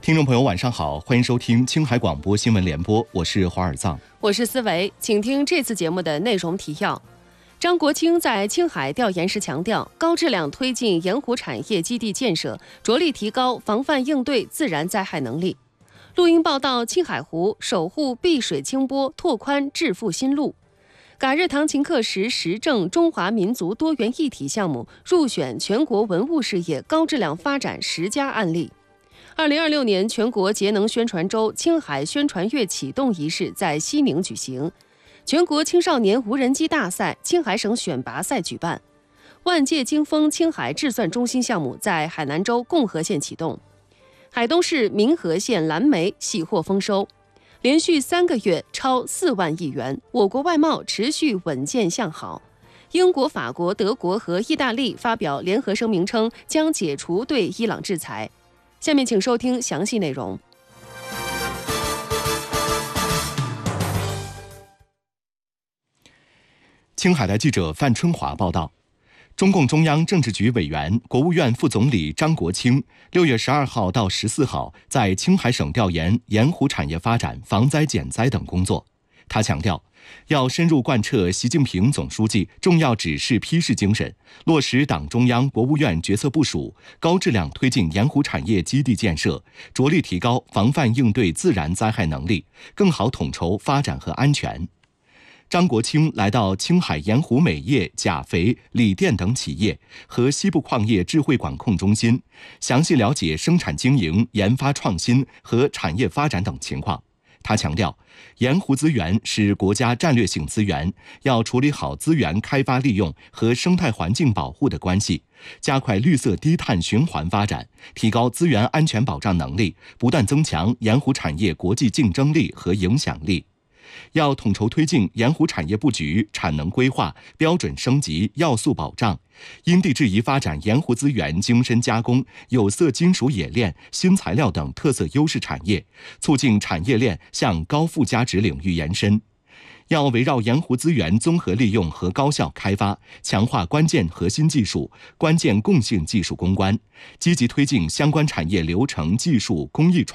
听众朋友晚上好，欢迎收听青海广播新闻联播，我是华尔藏， 我是思维，请听这次节目的内容提要。张国清在青海调研时强调，高质量推进盐湖产业基地建设，着力提高防范应对自然灾害能力。录音报道，青海湖守护碧水清波，拓宽致富新路。嘎日唐琴课时实证中华民族多元一体项目入选全国文物事业高质量发展10佳案例。2026年全国节能宣传周青海宣传月启动仪式在西宁举行，全国青少年无人机大赛青海省选拔赛举办，万界金风青海智算中心项目在海南州共和县启动，海东市民和县蓝莓喜获丰收，连续3个月超4万亿元，我国外贸持续稳健向好。英国、法国、德国和意大利发表联合声明称将解除对伊朗制裁。下面请收听详细内容。 青海的记者范春华报道，中共中央政治局委员、国务院副总理张国清6月12号到14号在青海省调研盐湖产业发展、防灾减灾等工作。他强调，要深入贯彻习近平总书记重要指示批示精神，落实党中央、国务院决策部署，高质量推进盐湖产业基地建设，着力提高防范应对自然灾害能力，更好统筹发展和安全。张国清来到青海盐湖镁业、钾肥、锂电等企业和西部矿业智慧管控中心，详细了解生产经营、研发创新和产业发展等情况。他强调，盐湖资源是国家战略性资源，要处理好资源开发利用和生态环境保护的关系，加快绿色低碳循环发展，提高资源安全保障能力，不断增强盐湖产业国际竞争力和影响力。要统筹推进盐湖产业布局、产能规划、标准升级、要素保障，因地制宜发展盐湖资源精深加工、有色金属冶炼、新材料等特色优势产业，促进产业链向高附加值领域延伸。要围绕盐湖资源综合利用和高效开发，强化关键核心技术、关键共性技术攻关，积极推进相关产业流程技术工艺